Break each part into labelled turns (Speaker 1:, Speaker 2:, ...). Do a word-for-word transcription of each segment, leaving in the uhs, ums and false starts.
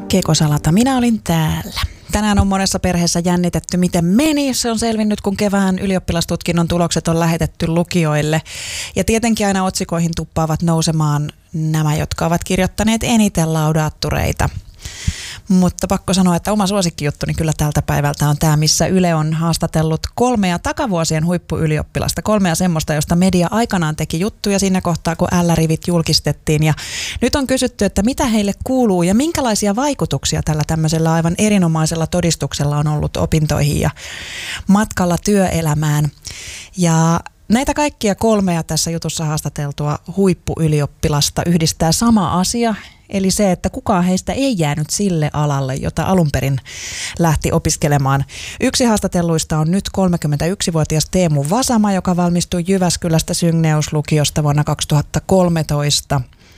Speaker 1: Kekosalata, minä olin täällä. Tänään on monessa perheessä jännitetty, miten meni. Se on selvinnyt, kun kevään ylioppilastutkinnon tulokset on lähetetty lukioille. Ja tietenkin aina otsikoihin tuppaavat nousemaan nämä, jotka ovat kirjoittaneet eniten laudaattureita. Mutta pakko sanoa, että oma suosikkijuttuni kyllä tältä päivältä on tämä, missä Yle on haastatellut kolmea takavuosien huippuylioppilasta. Kolmea semmoista, josta media aikanaan teki juttuja siinä kohtaa, kun L-rivit julkistettiin. Ja nyt on kysytty, että mitä heille kuuluu ja minkälaisia vaikutuksia tällä tämmöisellä aivan erinomaisella todistuksella on ollut opintoihin ja matkalla työelämään. Ja näitä kaikkia kolmea tässä jutussa haastateltua huippuylioppilasta yhdistää sama asia, eli se, että kukaan heistä ei jäänyt sille alalle, jota alun perin lähti opiskelemaan. Yksi haastatelluista on nyt kolmekymmentäyksivuotias Teemu Vasama, joka valmistui Jyväskylästä Syngneuslukiosta vuonna kaksituhattakolmetoista.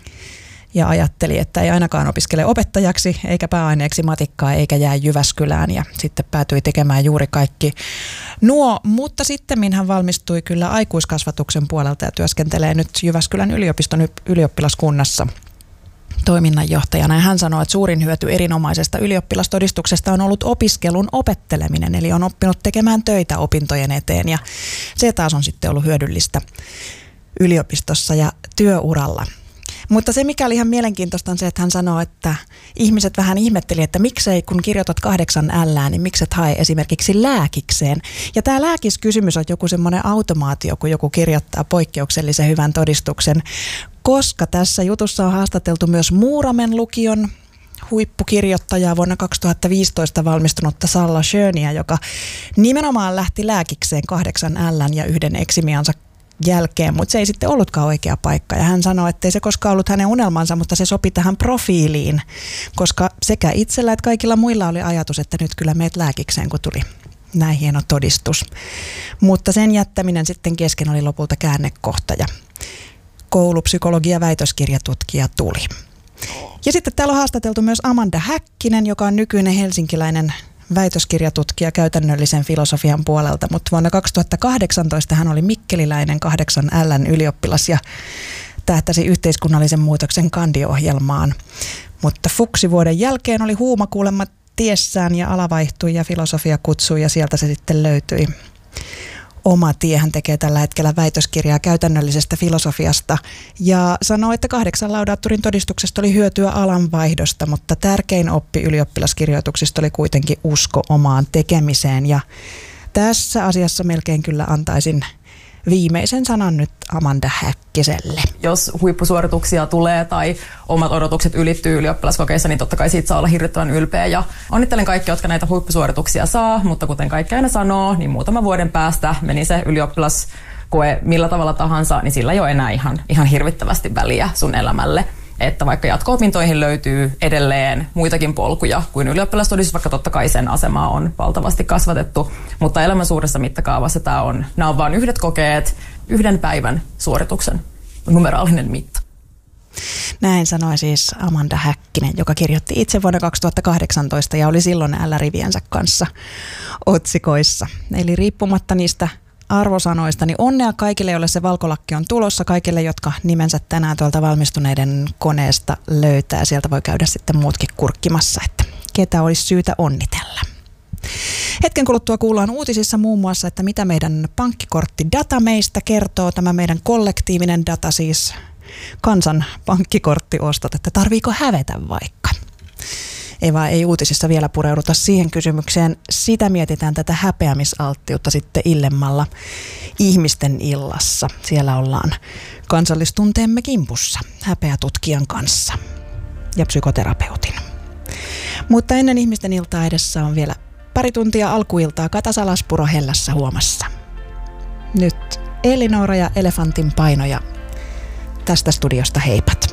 Speaker 1: Ja ajatteli, että ei ainakaan opiskele opettajaksi, eikä pääaineeksi matikkaa, eikä jää Jyväskylään. Ja sitten päätyi tekemään juuri kaikki nuo. Mutta sitten hän valmistui kyllä aikuiskasvatuksen puolelta ja työskentelee nyt Jyväskylän yliopiston ylioppilaskunnassa toiminnanjohtajana. Ja hän sanoi, että suurin hyöty erinomaisesta ylioppilastodistuksesta on ollut opiskelun opetteleminen. Eli on oppinut tekemään töitä opintojen eteen. Ja se taas on sitten ollut hyödyllistä yliopistossa ja työuralla. Mutta se, mikä oli ihan mielenkiintoista, on se, että hän sanoo, että ihmiset vähän ihmetteli, että miksei, kun kirjoitat kahdeksan ällää, niin mikset hae esimerkiksi lääkikseen. Ja tämä lääkiskysymys on joku semmoinen automaatio, kun joku kirjoittaa poikkeuksellisen hyvän todistuksen, koska tässä jutussa on haastateltu myös Muuramen lukion huippukirjoittajaa vuonna kaksituhattaviisitoista valmistunutta Salla Schöniä, joka nimenomaan lähti lääkikseen kahdeksan ällän ja yhden eksimiansa jälkeen, mutta se ei sitten ollutkaan oikea paikka. Ja hän sanoi, että ei se koskaan ollut hänen unelmansa, mutta se sopi tähän profiiliin, koska sekä itsellä että kaikilla muilla oli ajatus, että nyt kyllä meet lääkikseen, kun tuli näin hieno todistus. Mutta sen jättäminen sitten kesken oli lopulta käännekohta ja koulupsykologia väitöskirjatutkija tuli. Ja sitten täällä on haastateltu myös Amanda Häkkinen, joka on nykyinen helsinkiläinen väitöskirjatutkija käytännöllisen filosofian puolelta, mutta vuonna kaksituhattakahdeksantoista hän oli mikkeliläinen kahdeksan ällän ylioppilas ja tähtäsi yhteiskunnallisen muutoksen kandiohjelmaan. Mutta fuksivuoden jälkeen oli huuma kuulemma tiessään ja ala vaihtui ja filosofia kutsui ja sieltä se sitten löytyi. Oma tie, hän tekee tällä hetkellä väitöskirjaa käytännöllisestä filosofiasta ja sanoo, että kahdeksan laudaatturin todistuksesta oli hyötyä alanvaihdosta, mutta tärkein oppi ylioppilaskirjoituksista oli kuitenkin usko omaan tekemiseen. Ja tässä asiassa melkein kyllä antaisin viimeisen sanan nyt Amanda Häkkiselle.
Speaker 2: Jos huippusuorituksia tulee tai omat odotukset ylittyy ylioppilaskokeissa, niin totta kai siitä saa olla hirvittävän ylpeä. Ja onnittelen kaikkia, jotka näitä huippusuorituksia saa, mutta kuten kaikki aina sanoo, niin muutaman vuoden päästä meni se ylioppilaskoe millä tavalla tahansa, niin sillä ei ole enää ihan, ihan hirvittävästi väliä sun elämälle. Että vaikka jatko-opintoihin löytyy edelleen muitakin polkuja kuin ylioppilastodistus, vaikka totta kai sen asemaa on valtavasti kasvatettu, mutta elämän suuressa mittakaavassa tämä on, nämä on vain yhdet kokeet, yhden päivän suorituksen numeraalinen mitta.
Speaker 1: Näin sanoi siis Amanda Häkkinen, joka kirjoitti itse vuonna kaksituhattakahdeksantoista ja oli silloin L-riviensä kanssa otsikoissa. Eli riippumatta niistä arvosanoista, niin onnea kaikille, joille se valkolakki on tulossa, kaikille, jotka nimensä tänään tuolta valmistuneiden koneesta löytää. Sieltä voi käydä sitten muutkin kurkkimassa, että ketä olisi syytä onnitella. Hetken kuluttua kuullaan uutisissa muun muassa, että mitä meidän pankkikorttidata meistä kertoo, tämä meidän kollektiivinen data, siis kansan pankkikorttiostot, että tarviiko hävetä vaikka. Ei vaan ei uutisissa vielä pureuduta siihen kysymykseen. Sitä mietitään tätä häpeämisalttiutta sitten illemmalla ihmisten illassa. Siellä ollaan kansallistunteemme kimpussa häpeätutkijan kanssa ja psykoterapeutin. Mutta ennen ihmisten iltaa edessä on vielä pari tuntia alkuiltaa Kata Salaspuro Hellässä huomassa. Nyt Elinora ja Elefantin paino ja tästä studiosta heipat.